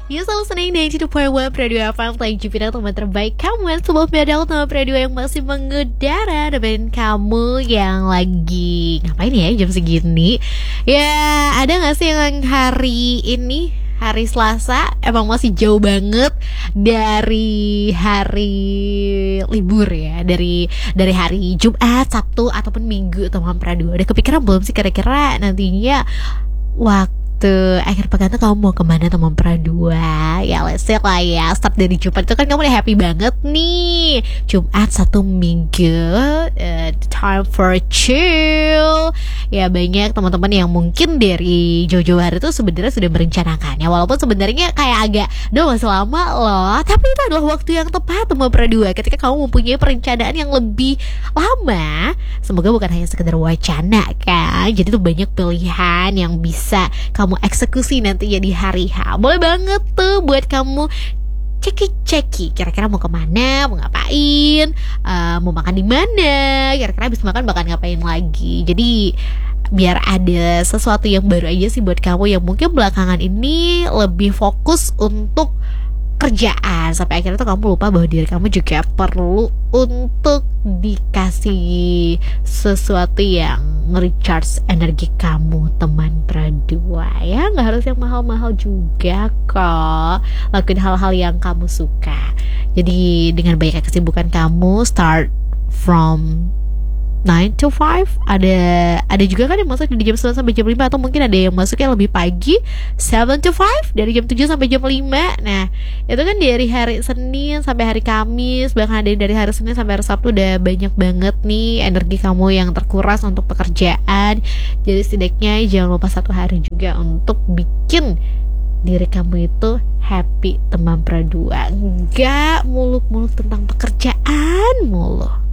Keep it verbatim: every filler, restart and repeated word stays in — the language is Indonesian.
You selalu senang dengan Cito Point One Radio F M Play Jupiter teman terbaik kamu. Sebuah pedal teman radio yang masih mengudara dengan kamu yang lagi ngapain ya jam segini. Ya ada gak sih yang hari ini, hari Selasa, emang masih jauh banget dari hari libur ya, dari dari hari Jumat, Sabtu ataupun Minggu teman radio. Udah kepikiran belum sih kira-kira nantinya waktu akhir pekan tuh kamu mau kemana teman Pradua? Ya let's say lah ya, start dari Jumat itu kan kamu udah happy banget nih. Jumat satu minggu, uh, time for chill. Ya banyak teman-teman yang mungkin dari jauh-jauh hari itu sebenarnya sudah merencanakannya. Walaupun sebenarnya kayak agak, duh masih lama loh, tapi itu adalah waktu yang tepat teman Pradua. Ketika kamu mempunyai perencanaan yang lebih lama, semoga bukan hanya sekedar wacana kan. Jadi tuh banyak pilihan yang bisa kamu eksekusi nantinya di hari H. Boleh banget tuh buat kamu ceki-ceki, kira-kira mau kemana, mau ngapain, uh, mau makan di mana, kira-kira habis makan bakal ngapain lagi. Jadi biar ada sesuatu yang baru aja sih buat kamu yang mungkin belakangan ini lebih fokus untuk kerjaan, sampai akhirnya tuh kamu lupa bahwa diri kamu juga perlu untuk dikasih sesuatu yang nge-recharge energi kamu teman Pradua. Ya nggak harus yang mahal-mahal juga kok, lakuin hal-hal yang kamu suka. Jadi dengan banyak kesibukan kamu, start from nine to five. Ada ada juga kan yang masuk dari jam sembilan sampai jam lima, atau mungkin ada yang masuknya lebih pagi, seven to five, dari jam tujuh sampai jam lima. Nah, itu kan dari hari Senin sampai hari Kamis, bahkan ada yang dari hari Senin sampai hari Sabtu. Udah banyak banget nih energi kamu yang terkuras untuk pekerjaan. Jadi setidaknya jangan lupa satu hari juga untuk bikin diri kamu itu happy teman Pradua. Enggak muluk-muluk tentang pekerjaan mulu.